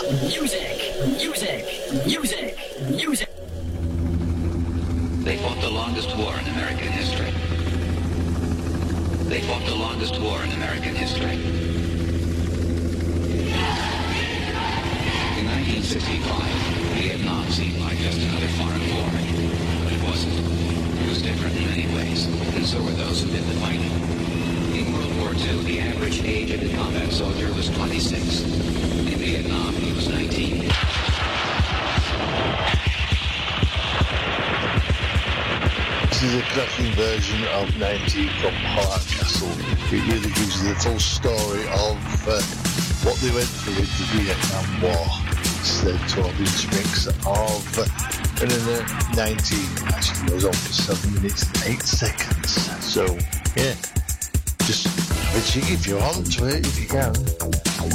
They fought the longest war in American history. They fought the longest war in American history. In 1965, Vietnam seemed like just another foreign war. But it wasn't. It was different in many ways, and so were those who did the fighting. In World War II, the average age of the combat soldier was 26. In Vietnam, he was 19. This is a cracking version of 19 from Hardcastle. It really gives you the full story of what they went through in the Vietnam War. It's the 12-inch mix of 19, actually goes on for 7 minutes and 8 seconds. So, yeah, just have a cheek if you want to it, if you can.